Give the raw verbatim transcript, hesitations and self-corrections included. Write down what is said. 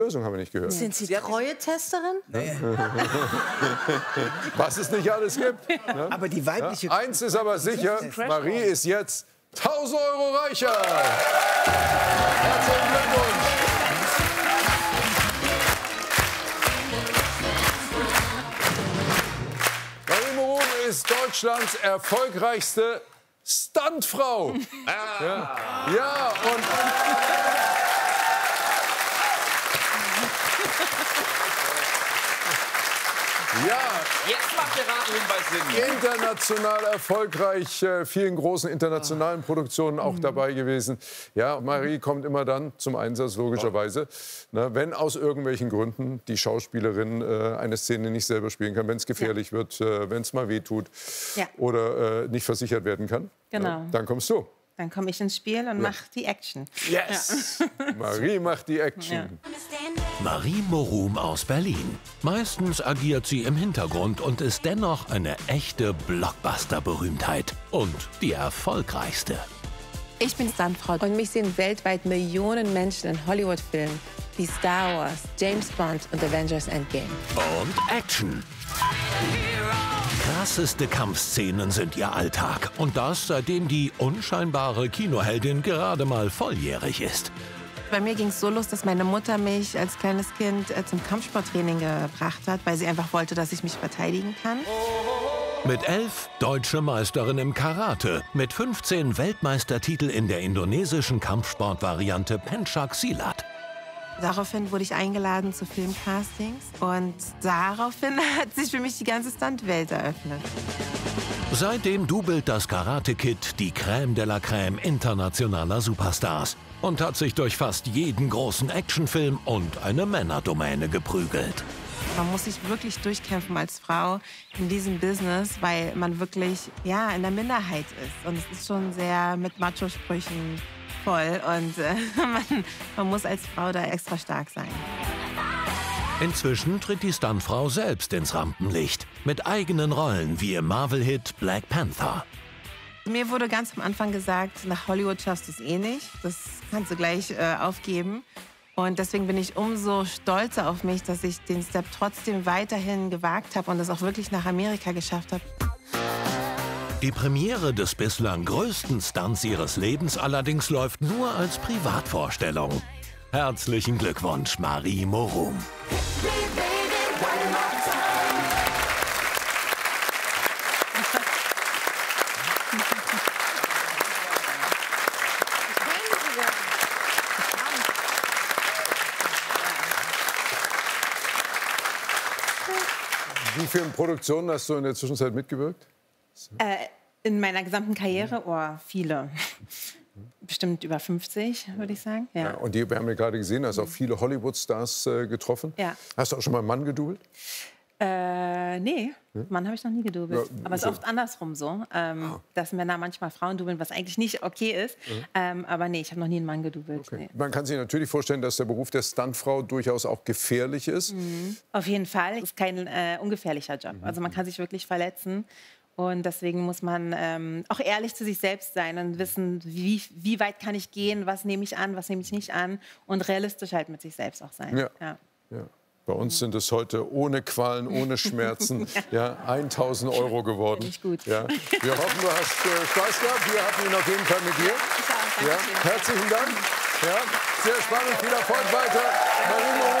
Lösung haben wir nicht gehört. Sind Sie Treue-Testerin? Nee. Was es nicht alles gibt. Ne? Aber die weibliche... Ja, eins ist aber sicher, Marie ist jetzt tausend Euro reicher. Herzlichen Glückwunsch. Marie Morum ist Deutschlands erfolgreichste Stuntfrau. Ah. Ja. Ja, und... Ja, jetzt macht der Radiohinweis Sinn. International erfolgreich, äh, vielen großen internationalen Produktionen auch Mhm. dabei gewesen. Ja, Marie kommt immer dann zum Einsatz, logischerweise, na, wenn aus irgendwelchen Gründen die Schauspielerin äh, eine Szene nicht selber spielen kann, wenn es gefährlich ja. wird, äh, wenn es mal wehtut ja. oder äh, nicht versichert werden kann. Genau. Ja, dann kommst du. Dann komme ich ins Spiel und Ja. mache die Action. Yes! Ja. Marie macht die Action. Ja. Marie Morum aus Berlin. Meistens agiert sie im Hintergrund und ist dennoch eine echte Blockbuster-Berühmtheit. Und die erfolgreichste. Ich bin Stuntfrau und mich sehen weltweit Millionen Menschen in Hollywood-Filmen wie Star Wars, James Bond und Avengers Endgame. Und Action. Krasseste Kampfszenen sind ihr Alltag. Und das, seitdem die unscheinbare Kinoheldin gerade mal volljährig ist. Bei mir ging es so los, dass meine Mutter mich als kleines Kind äh, zum Kampfsporttraining gebracht hat, weil sie einfach wollte, dass ich mich verteidigen kann. Mit elf deutsche Meisterin im Karate, mit fünfzehn Weltmeistertitel in der indonesischen Kampfsportvariante Pencak Silat. Daraufhin wurde ich eingeladen zu Filmcastings und daraufhin hat sich für mich die ganze Stuntwelt eröffnet. Seitdem dubelt das Karate Kid die Crème de la Crème internationaler Superstars und hat sich durch fast jeden großen Actionfilm und eine Männerdomäne geprügelt. Man muss sich wirklich durchkämpfen als Frau in diesem Business, weil man wirklich ja, in der Minderheit ist. Und es ist schon sehr mit Macho-Sprüchen voll und äh, man, man muss als Frau da extra stark sein. Inzwischen tritt die Stuntfrau selbst ins Rampenlicht, mit eigenen Rollen wie im Marvel-Hit Black Panther. Mir wurde ganz am Anfang gesagt, nach Hollywood schaffst du es eh nicht, das kannst du gleich äh, aufgeben. Und deswegen bin ich umso stolzer auf mich, dass ich den Step trotzdem weiterhin gewagt habe und es auch wirklich nach Amerika geschafft habe. Die Premiere des bislang größten Stunts ihres Lebens allerdings läuft nur als Privatvorstellung. Herzlichen Glückwunsch, Marie Morum. Wie vielen Produktionen hast du in der Zwischenzeit mitgewirkt? Äh, in meiner gesamten Karriere, oh, viele. Bestimmt über fünfzig, würde ich sagen. Ja. Ja, und die, wir haben ja gerade gesehen, hast auch viele Hollywood-Stars äh, getroffen. Ja. Hast du auch schon mal einen Mann gedoubelt? Äh, nee, Hm? Mann habe ich noch nie gedoubelt. Ja, aber es ist so. oft andersrum so, ähm, Ah. dass Männer manchmal Frauen doubeln, was eigentlich nicht okay ist. Mhm. Ähm, aber nee, ich habe noch nie einen Mann gedoubelt. Okay. Nee. Man kann sich natürlich vorstellen, dass der Beruf der Stuntfrau durchaus auch gefährlich ist. Mhm. Auf jeden Fall. Es ist kein äh, ungefährlicher Job. Mhm. Also man kann sich wirklich verletzen. Und deswegen muss man ähm, auch ehrlich zu sich selbst sein und wissen, wie, wie weit kann ich gehen, was nehme ich an, was nehme ich nicht an. Und realistisch halt mit sich selbst auch sein. Ja. Ja. Ja. Bei uns sind es heute ohne Qualen, ohne Schmerzen, ja, tausend Euro geworden. Finde ich gut. Ja. Wir hoffen, du hast äh, Spaß gehabt. Wir hatten ihn auf jeden Fall mit dir. Ich auch, Ja. danke schön. Herzlichen Dank. Ja. Sehr spannend, viel Erfolg weiter. Marie Morum.